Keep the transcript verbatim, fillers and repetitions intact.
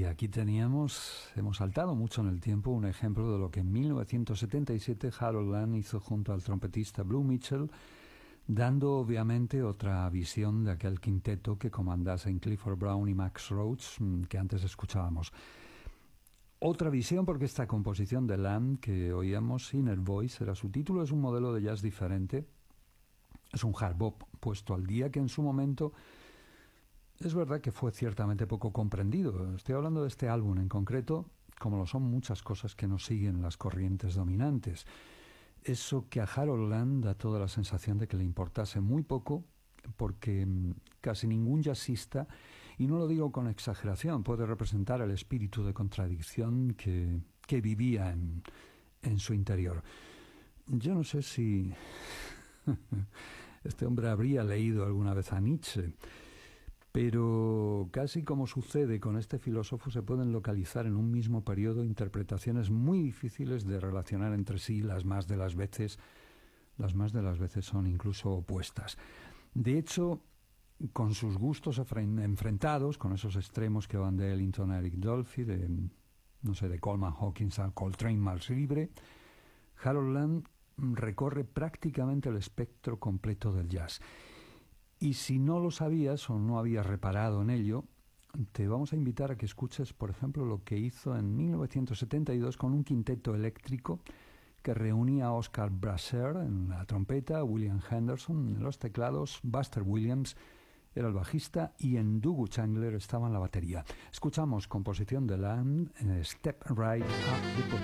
aquí teníamos, hemos saltado mucho en el tiempo, un ejemplo de lo que en mil novecientos setenta y siete Harold Land hizo junto al trompetista Blue Mitchell, dando obviamente otra visión de aquel quinteto que comandasen Clifford Brown y Max Roach, que antes escuchábamos. Otra visión, porque esta composición de Land que oíamos, Inner Voice era su título, es un modelo de jazz diferente, es un hard bop puesto al día que en su momento es verdad que fue ciertamente poco comprendido. Estoy hablando de este álbum en concreto, como lo son muchas cosas que nos siguen las corrientes dominantes. Eso que a Harold Land da toda la sensación de que le importase muy poco, porque casi ningún jazzista, y no lo digo con exageración, puede representar el espíritu de contradicción que, que vivía en, en su interior. Yo no sé si este hombre habría leído alguna vez a Nietzsche, pero casi como sucede con este filósofo, se pueden localizar en un mismo periodo interpretaciones muy difíciles de relacionar entre sí, las más de las veces, las más de las veces son incluso opuestas. De hecho, con sus gustos enfrentados, con esos extremos que van de Ellington a Eric Dolphy, de, no sé, de Coleman Hawkins a Coltrane más libre, Harold Land recorre prácticamente el espectro completo del jazz. Y si no lo sabías o no habías reparado en ello, te vamos a invitar a que escuches, por ejemplo, lo que hizo en mil novecientos setenta y dos con un quinteto eléctrico que reunía a Oscar Brasser en la trompeta, William Henderson en los teclados, Buster Williams era el bajista y Ndugu Chandler estaba en la batería. Escuchamos composición de Land, Step Right Up the Potomac.